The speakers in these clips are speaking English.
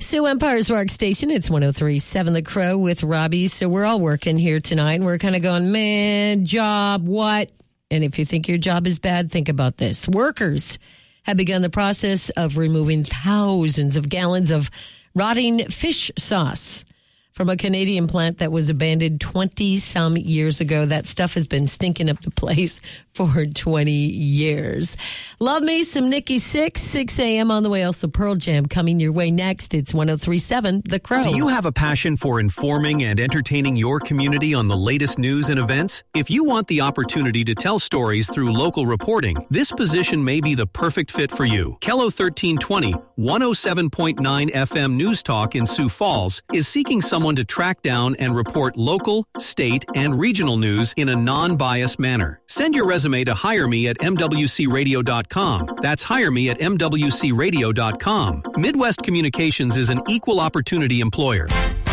Sioux Empire's Rock Station. It's 103.7 The Crow with Robbie. So we're all working here tonight, and we're kind of going, man, job, what? And if you think your job is bad, think about this. Workers have begun the process of removing thousands of gallons of rotting fish sauce from a Canadian plant that was abandoned 20-some years ago. That stuff has been stinking up the place for 20 years. Love me some Nikki Sixx, 6 a.m. on the way. Also, Pearl Jam coming your way next. It's 103.7 The Crow. Do you have a passion for informing and entertaining your community on the latest news and events? If you want the opportunity to tell stories through local reporting, this position may be the perfect fit for you. Kello 1320, 107.9 FM News Talk in Sioux Falls is seeking someone to track down and report local, state, and regional news in a non-biased manner. Send your resume to hireme@mwcradio.com. That's hireme@mwcradio.com. Midwest Communications is an equal opportunity employer.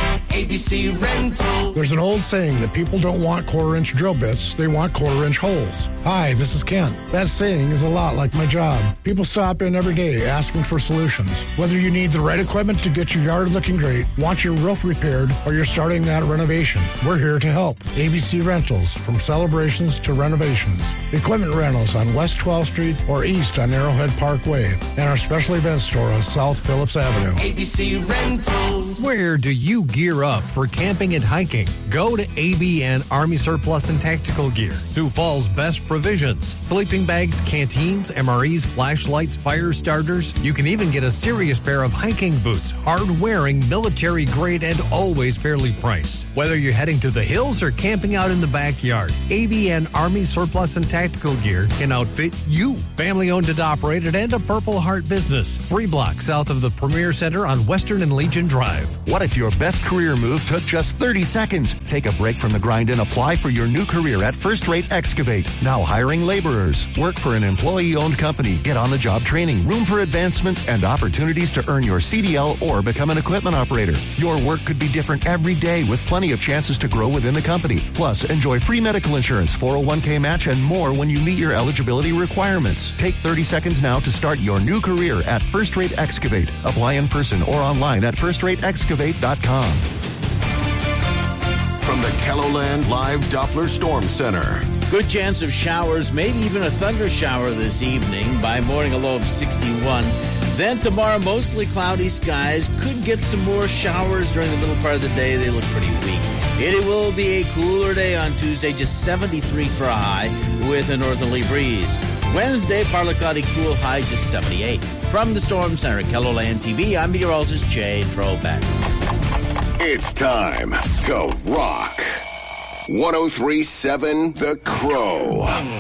ABC Rental. There's an old saying that people don't want quarter-inch drill bits, they want quarter-inch holes. Hi, this is Kent. That saying is a lot like my job. People stop in every day asking for solutions. Whether you need the right equipment to get your yard looking great, want your roof repaired, or you're starting that renovation, we're here to help. ABC Rentals, from celebrations to renovations. Equipment rentals on West 12th Street or east on Arrowhead Parkway, and our special event store on South Phillips Avenue. ABC Rentals. Where do you gear up for camping and hiking? Go to ABN Army Surplus and Tactical Gear. Sioux Falls' best provisions. Sleeping bags, canteens, MREs, flashlights, fire starters. You can even get a serious pair of hiking boots. Hard-wearing, military-grade, and always fairly priced. Whether you're heading to the hills or camping out in the backyard, ABN Army Surplus and Tactical Gear can outfit you. Family-owned and operated and a Purple Heart business. 3 blocks south of the Premier Center on Western and Legion Drive. What if your best career move took just 30 seconds? Take a break from the grind and apply for your new career at First Rate Excavate. Now hiring laborers. Work for an employee-owned company. Get on-the-job training, room for advancement, and opportunities to earn your CDL or become an equipment operator. Your work could be different every day with plenty of chances to grow within the company. Plus, enjoy free medical insurance, 401k match, and more when you meet your eligibility requirements. Take 30 seconds now to start your new career at First Rate Excavate. Apply in person or online at firstrateexcavate.com. From the KELOLAND Live Doppler Storm Center. Good chance of showers, maybe even a thunder shower this evening. By morning, a low of 61. Then tomorrow, mostly cloudy skies. Could get some more showers during the middle part of the day. They look pretty weak. It will be a cooler day on Tuesday, just 73 for a high with a northerly breeze. Wednesday, partly cloudy, cool, high just 78. From the Storm Center, KELOLAND TV, I'm meteorologist Jay Trobeck. It's time to rock. 103.7 The Crow.